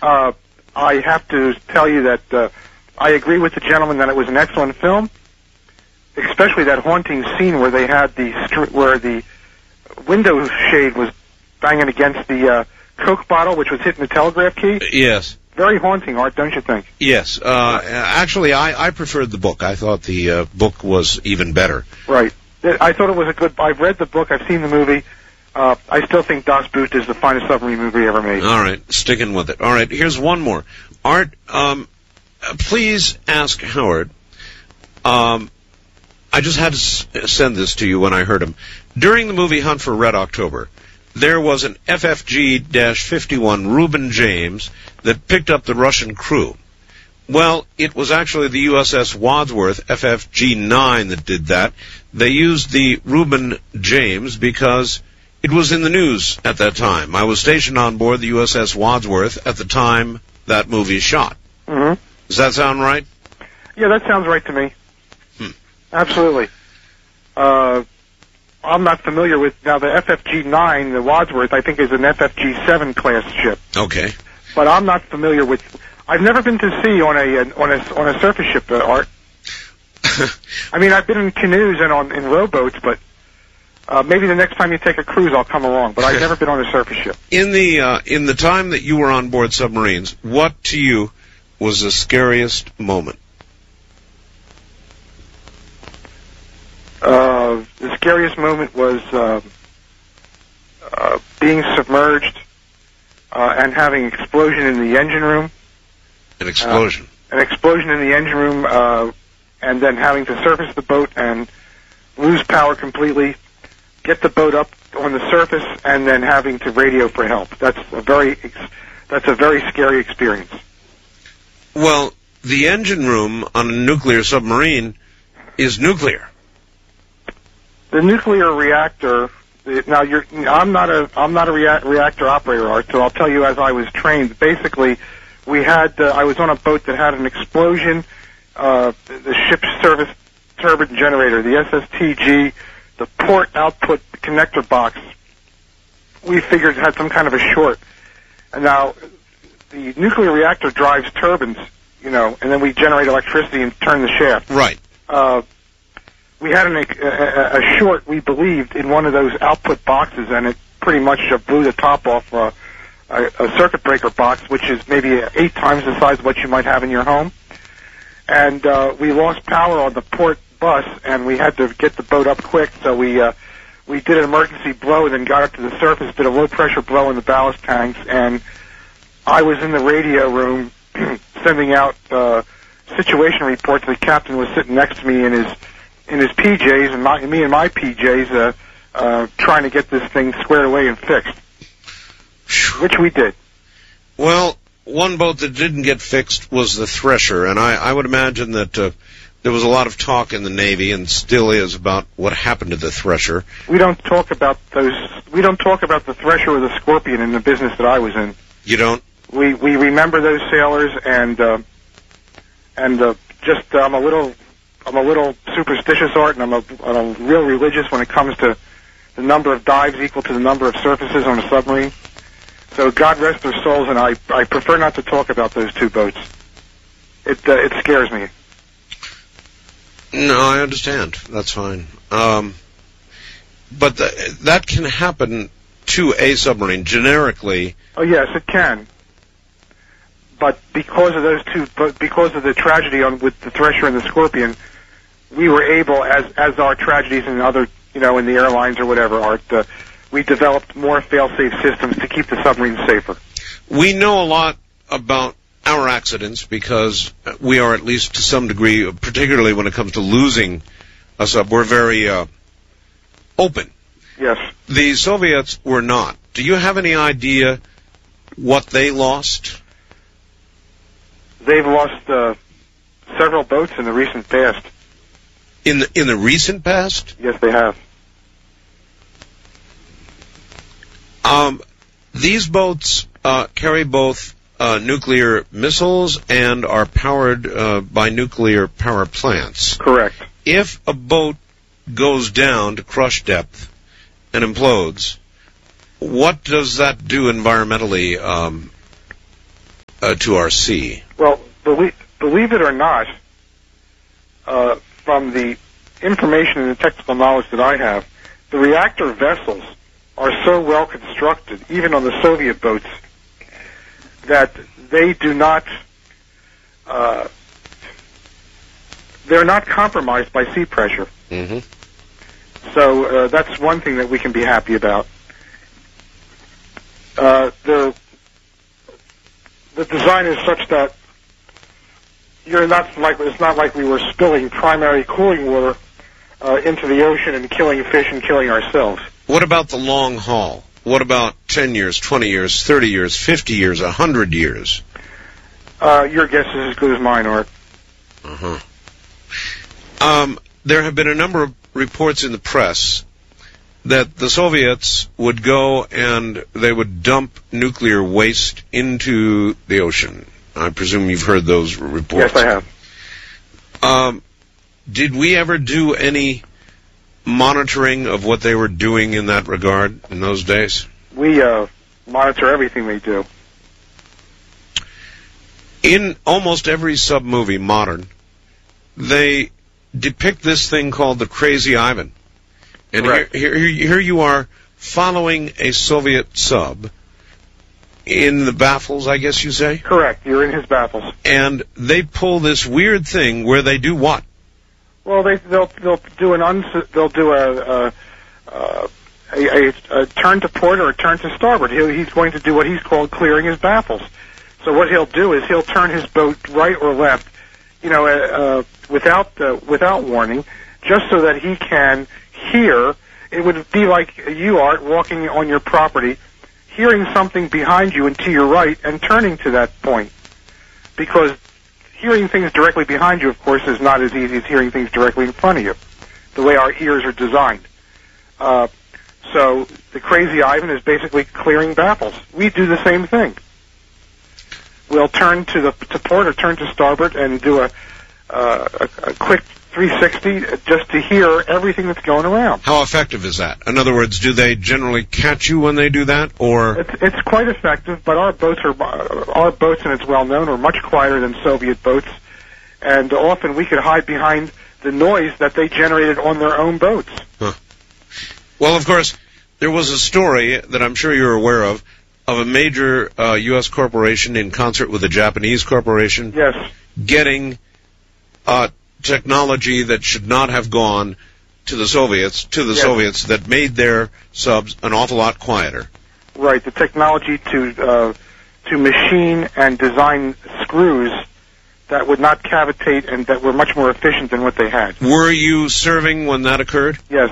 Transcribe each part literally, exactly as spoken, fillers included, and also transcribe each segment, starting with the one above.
uh, I have to tell you that uh, I agree with the gentleman that it was an excellent film, especially that haunting scene where they had the str- where the window shade was banging against the uh, Coke bottle, which was hitting the telegraph key. Yes. Very haunting, Art, don't you think? Yes. Uh, actually, I, I preferred the book. I thought the uh, book was even better. Right. I thought it was a good... I've read the book. I've seen the movie. Uh, I still think Das Boot is the finest submarine movie ever made. All right. Sticking with it. All right. Here's one more. Art, um, please ask Howard. Um, I just had to s- send this to you when I heard him. During the movie Hunt for Red October, there was an F F G fifty-one Reuben James that picked up the Russian crew. Well, it was actually the U S S Wadsworth F F G nine that did that. They used the Reuben James because it was in the news at that time. I was stationed on board the U S S Wadsworth at the time that movie shot. Mm-hmm. Does that sound right? Yeah, that sounds right to me. Hmm. Absolutely. Uh, I'm not familiar with... Now, the F F G nine, the Wadsworth, I think is an F F G seven class ship. Okay. But I'm not familiar with... I've never been to sea on a on a, on a surface ship, uh, Art. I mean, I've been in canoes and on in rowboats, but uh, maybe the next time you take a cruise, I'll come along. But I've never been on a surface ship. In the uh, in the time that you were on board submarines, what to you was the scariest moment? Uh, the scariest moment was uh, uh, being submerged uh, and having an explosion in the engine room. An explosion. Uh, an explosion in the engine room, uh, and then having to surface the boat and lose power completely, get the boat up on the surface, and then having to radio for help. That's a very, that's a very scary experience. Well, the engine room on a nuclear submarine is nuclear. The nuclear reactor. Now, you're, I'm not a, I'm not a rea- reactor operator, Art. So I'll tell you as I was trained. Basically, we had, uh, I was on a boat that had an explosion. Uh, the ship's service turbine generator, the S S T G, the port output connector box, we figured had some kind of a short. And now, the nuclear reactor drives turbines, you know, and then we generate electricity and turn the shaft. Right. Uh, we had an, a, a short, we believed, in one of those output boxes, and it pretty much uh, blew the top off uh, a, a circuit breaker box, which is maybe eight times the size of what you might have in your home. And uh, we lost power on the port bus, and we had to get the boat up quick, so we uh, we did an emergency blow and then got up to the surface, did a low-pressure blow in the ballast tanks, and I was in the radio room sending out uh, situation reports. The captain was sitting next to me in his in his P Js, and my, me in my P Js, uh, uh, trying to get this thing squared away and fixed, which we did. Well, one boat that didn't get fixed was the Thresher, and I, I would imagine that uh, there was a lot of talk in the Navy, and still is, about what happened to the Thresher. We don't talk about those. We don't talk about the Thresher or the Scorpion in the business that I was in. You don't? We we remember those sailors, and uh, and uh, just uh, I'm a little I'm a little superstitious, Art, and I'm a, I'm a real religious when it comes to the number of dives equal to the number of surfaces on a submarine. So God rest their souls, and I I prefer not to talk about those two boats. It uh, it scares me. No, I understand. That's fine. Um, but the, that can happen to a submarine generically. Oh yes, it can. But because of those two, but because of the tragedy on with the Thresher and the Scorpion, we were able, as as our tragedies in other, you know, in the airlines or whatever, Art, uh, we developed more fail-safe systems to keep the submarines safer. We know a lot about our accidents because we are, at least to some degree, particularly when it comes to losing a sub, we're very uh, open. Yes. The Soviets were not. Do you have any idea what they lost? They've lost uh, several boats in the recent past. In the in the recent past? Yes, they have. Um, these boats uh, carry both uh, nuclear missiles and are powered uh, by nuclear power plants. Correct. If a boat goes down to crush depth and implodes, what does that do environmentally? Um, uh, to our sea? Well, believe, believe it or not, uh, from the information and the technical knowledge that I have, the reactor vessels are so well constructed, even on the Soviet boats, that they do not, uh, they're not compromised by sea pressure. Mm-hmm. So uh, that's one thing that we can be happy about. Uh, the the design is such that you're not like it's not like we were spilling primary cooling water uh, into the ocean and killing fish and killing ourselves. What about the long haul? What about ten years, twenty years, thirty years, fifty years, one hundred years? Uh, your guess is as good as mine, Art. Uh-huh. Um, there have been a number of reports in the press that the Soviets would go and they would dump nuclear waste into the ocean. I presume you've heard those reports. Yes, I have. Um, did we ever do any monitoring of what they were doing in that regard in those days? We uh, monitor everything they do. In almost every sub-movie, modern, they depict this thing called the Crazy Ivan. And here, here, here you are following a Soviet sub in the baffles, I guess you say? Correct. You're in his baffles. And they pull this weird thing where they do what? Well, they, they'll they'll do an uns they'll do a a, a a a turn to port or a turn to starboard. He'll, he's going to do what he's called clearing his baffles. So what he'll do is he'll turn his boat right or left, you know, uh, without uh, without warning, just so that he can hear. It would be like you are walking on your property, hearing something behind you and to your right, and turning to that point, because hearing things directly behind you, of course, is not as easy as hearing things directly in front of you, the way our ears are designed. Uh, so the Crazy Ivan is basically clearing baffles. We do the same thing. We'll turn to the to port or turn to starboard and do a, uh, a, a quick three sixty just to hear everything that's going around. How effective is that? In other words, do they generally catch you when they do that, or? It's, it's quite effective, but our boats are our boats, and it's well known, are much quieter than Soviet boats, and often we could hide behind the noise that they generated on their own boats. Huh. Well, of course, there was a story that I'm sure you're aware of of a major uh, U S corporation in concert with a Japanese corporation. Yes. Getting uh, technology that should not have gone to the Soviets, to the yes. Soviets, that made their subs an awful lot quieter. Right, the technology to uh, to machine and design screws that would not cavitate and that were much more efficient than what they had. Were you serving when that occurred? Yes.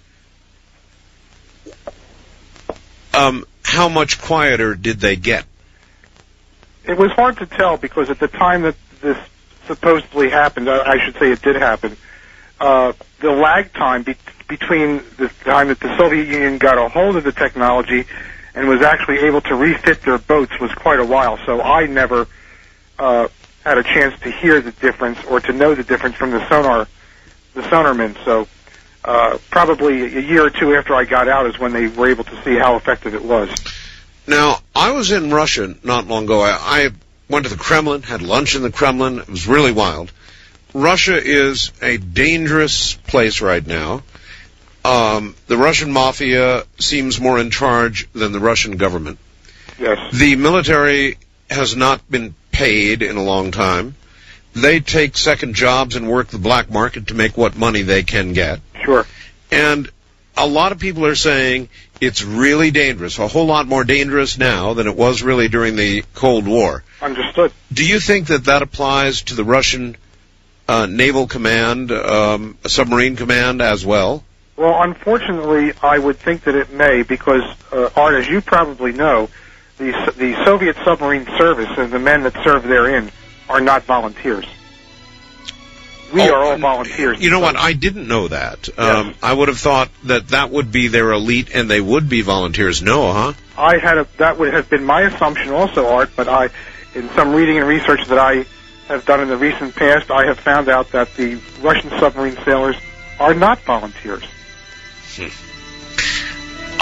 Um, how much quieter did they get? It was hard to tell because at the time that this supposedly happened, I should say it did happen, uh, the lag time be- between the time that the Soviet Union got a hold of the technology and was actually able to refit their boats was quite a while. So I never uh, had a chance to hear the difference or to know the difference from the sonar, the sonarmen. So uh, probably a year or two after I got out is when they were able to see how effective it was. Now, I was in Russia not long ago. I, I went to the Kremlin, had lunch in the Kremlin. It was really wild. Russia is a dangerous place right now. Um, the Russian mafia seems more in charge than the Russian government. Yes. The military has not been paid in a long time. They take second jobs and work the black market to make what money they can get. Sure. And a lot of people are saying it's really dangerous, a whole lot more dangerous now than it was really during the Cold War. Understood. Do you think that that applies to the Russian uh, naval command, um, submarine command as well? Well, unfortunately, I would think that it may because, uh, Art, as you probably know, the the Soviet submarine service and the men that serve therein are not volunteers. We oh, are all volunteers. You know what? I didn't know that. Yes. Um, I would have thought that that would be their elite and they would be volunteers. No, huh? I had a, that would have been my assumption also, Art, but I, in some reading and research that I have done in the recent past, I have found out that the Russian submarine sailors are not volunteers. Hmm.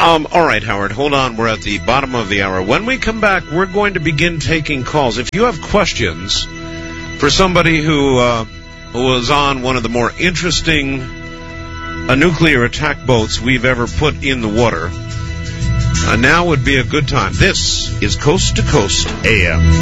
Um, all right, Howard, hold on. We're at the bottom of the hour. When we come back, we're going to begin taking calls. If you have questions for somebody who uh, who was on one of the more interesting uh, nuclear attack boats we've ever put in the water, uh, now would be a good time. This is Coast to Coast A M.